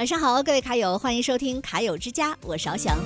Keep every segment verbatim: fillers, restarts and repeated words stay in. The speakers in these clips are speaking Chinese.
晚上好，各位卡友，欢迎收听卡友之家，我是翱翔。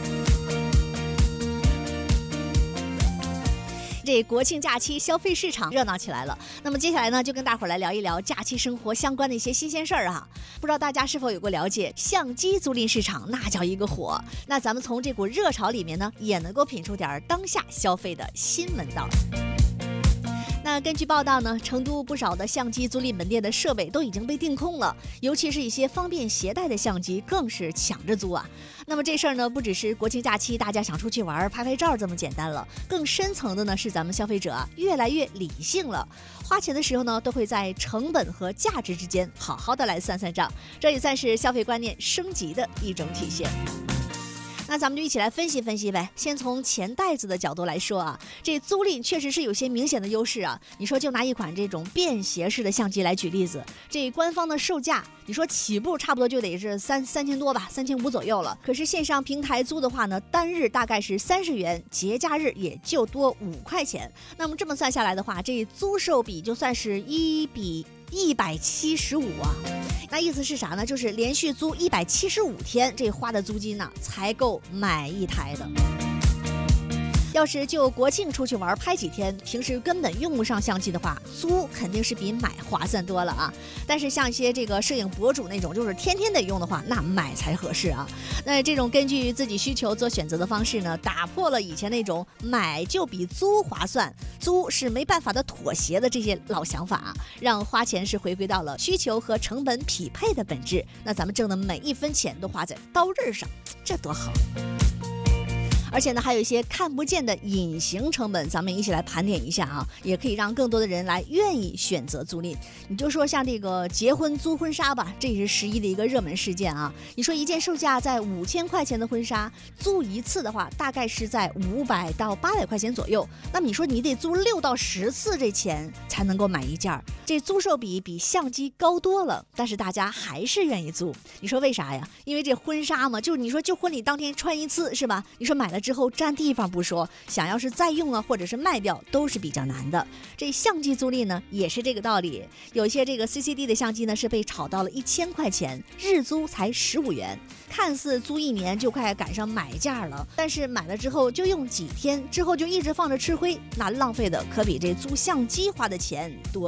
这国庆假期消费市场热闹起来了，那么接下来呢，就跟大伙儿来聊一聊假期生活相关的一些新鲜事儿哈。不知道大家是否有过了解，相机租赁市场那叫一个火。那咱们从这股热潮里面呢，也能够品出点当下消费的新门道。那根据报道呢，成都不少的相机租赁门店的设备都已经被订空了，尤其是一些方便携带的相机更是抢着租啊。那么这事儿呢，不只是国庆假期大家想出去玩拍拍照这么简单了，更深层的呢是咱们消费者啊越来越理性了，花钱的时候呢都会在成本和价值之间好好的来算算账，这也算是消费观念升级的一种体现。那咱们就一起来分析分析呗。先从钱袋子的角度来说啊，这租赁确实是有些明显的优势啊。你说就拿一款这种便携式的相机来举例子，这官方的售价，你说起步差不多就得是三三千多吧，三千五左右了。可是线上平台租的话呢，单日大概是三十元，节假日也就多五块钱。那么这么算下来的话，这租售比就算是一比一百七十五啊。那意思是啥呢？就是连续租一百七十五天，这花的租金呢才够买一台的。要是就国庆出去玩拍几天，平时根本用不上相机的话，租肯定是比买划算多了啊。但是像一些这个摄影博主那种，就是天天得用的话，那买才合适啊。那这种根据自己需求做选择的方式呢，打破了以前那种买就比租划算，租是没办法的妥协的这些老想法啊，让花钱是回归到了需求和成本匹配的本质。那咱们挣的每一分钱都花在刀刃上，这多好。而且呢，还有一些看不见的隐形成本，咱们一起来盘点一下啊，也可以让更多的人来愿意选择租赁。你就说像这个结婚租婚纱吧，这也是十一的一个热门事件啊。你说一件售价在五千块钱的婚纱，租一次的话，大概是在五百到八百块钱左右。那么你说你得租六到十次，这钱才能够买一件，这租售比比相机高多了，但是大家还是愿意租。你说为啥呀？因为这婚纱嘛，就是你说就婚礼当天穿一次是吧？你说买了之后占地方不说，想要是再用啊或者是卖掉都是比较难的。这相机租赁呢也是这个道理，有一些这个 C C D 的相机呢是被炒到了一千块钱，日租才十五元，看似租一年就快赶上买价了，但是买了之后就用几天，之后就一直放着吃灰，那浪费的可比这租相机花的钱多